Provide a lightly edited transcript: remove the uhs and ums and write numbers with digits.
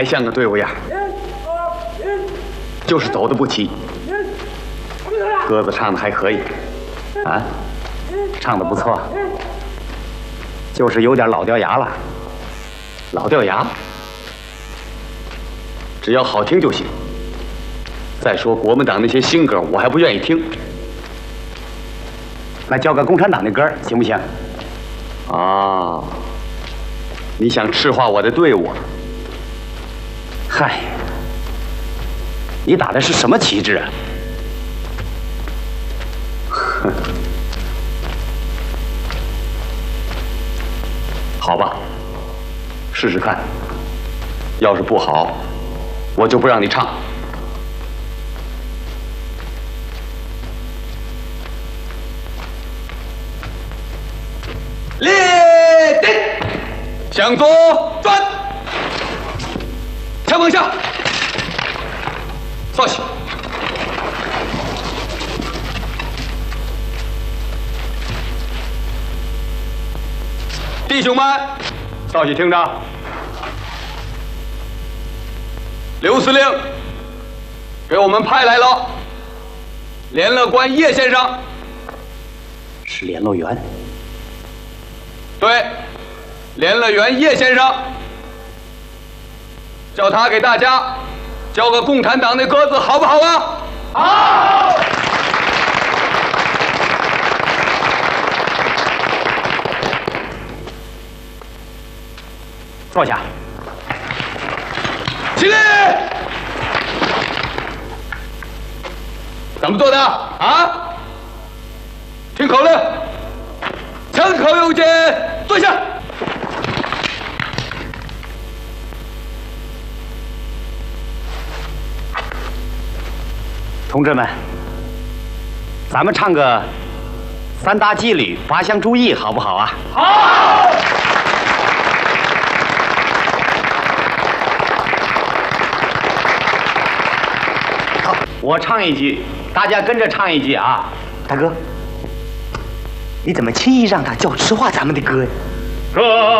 像个队伍样，就是走的不齐。鸽子唱的还可以，啊，唱的不错，就是有点老掉牙了。老掉牙，只要好听就行。再说国民党那些新歌，我还不愿意听。来教个共产党的歌，行不行？啊，你想赤化我的队伍？嗨，你打的是什么旗帜啊？哼，好吧，试试看。要是不好，我就不让你唱。立定，向左转，枪往下，稍息。弟兄们，稍息听着。刘司令给我们派来了联络官叶先生，是联络员。对，联络员叶先生，叫他给大家教个共产党的歌子，好不好啊？好。坐下。起立。怎么做的啊？听口令。枪口有节，坐下。同志们，咱们唱个三大纪律八项注意，好不好啊？好。好，我唱一句，大家跟着唱一句啊。大哥。你怎么轻易让他叫实话咱们的歌呀？